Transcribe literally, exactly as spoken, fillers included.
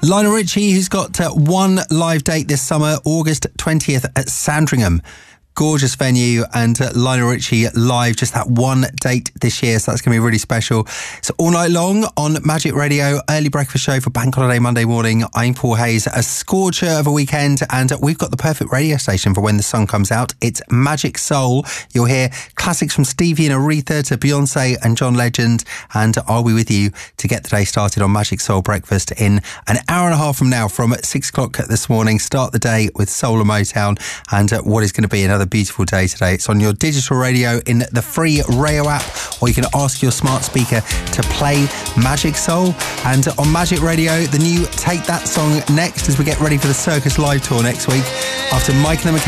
Lionel Richie, who's got uh, one live date this summer, August twentieth at Sandringham. Gorgeous venue, and uh, Lionel Richie live, just that one date this year, so that's going to be really special. So all night long on Magic Radio, early breakfast show for Bank Holiday Monday morning. I'm Paul Hayes, a scorcher of a weekend, and we've got the perfect radio station for when the sun comes out. It's Magic Soul. You'll hear classics from Stevie and Aretha to Beyonce and John Legend, and I'll be with you to get the day started on Magic Soul Breakfast in an hour and a half from now, from six o'clock this morning. Start the day with Soul and Motown, and uh, what is going to be another beautiful day today. It's on your digital radio in the free Rayo app, or you can ask your smart speaker to play Magic Soul. And on Magic Radio, the new Take That song next, as we get ready for the Circus Live Tour next week. After Mike and the